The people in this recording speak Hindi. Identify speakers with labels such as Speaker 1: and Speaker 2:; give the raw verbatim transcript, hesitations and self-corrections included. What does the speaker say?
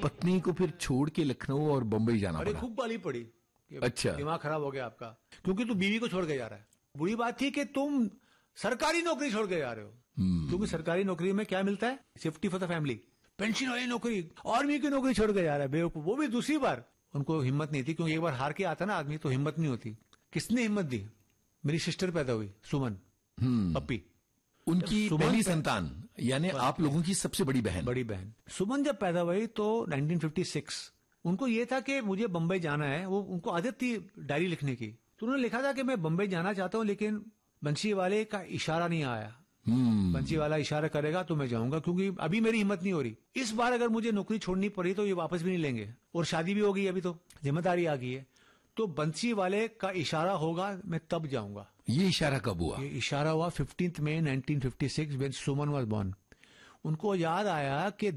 Speaker 1: पत्नी को फिर छोड़ के लखनऊ और बम्बई जाना
Speaker 2: अरे
Speaker 1: पड़ा?
Speaker 2: खूब गाली पड़ी।
Speaker 1: अच्छा,
Speaker 2: दिमाग खराब हो गया आपका, क्योंकि तू बीवी को छोड़ के जा रहा है। बुरी बात थी कि तुम सरकारी नौकरी छोड़ के जा रहे हो, क्योंकि सरकारी नौकरी में क्या मिलता है? Safety for the family, pension वाली नौकरी। आर्मी की नौकरी छोड़ के जा रहा है बेवकूफ, वो भी दूसरी बार। उनको हिम्मत नहीं थी, क्योंकि एक बार हार के आता ना आदमी तो हिम्मत नहीं होती। किसने हिम्मत दी? मेरी सिस्टर पैदा हुई, सुमन, पप्पी,
Speaker 1: उनकी पहली संतान, यानी आप लोगों की सबसे बड़ी बहन।
Speaker 2: बड़ी बहन सुमन जब पैदा हुई तो नाइनटीन फिफ्टी सिक्स, उनको ये था कि मुझे बम्बई जाना है। वो उनको आदत थी डायरी लिखने की, तो उन्होंने लिखा था कि मैं बम्बई जाना चाहता हूं, लेकिन बंसी वाले का इशारा नहीं आया। बंसी वाला इशारा करेगा तो मैं जाऊंगा, क्योंकि अभी मेरी हिम्मत नहीं हो रही। इस बार अगर मुझे नौकरी छोड़नी पड़ी तो ये वापस भी नहीं लेंगे, और शादी भी हो गई, अभी तो जिम्मेदारी आ गई है। तो बंसी वाले का इशारा होगा, मैं तब जाऊंगा।
Speaker 1: ये इशारा कब हुआ?
Speaker 2: ये इशारा हुआ fifteenth May nineteen fifty six, when Suman was born. उनको याद आया कि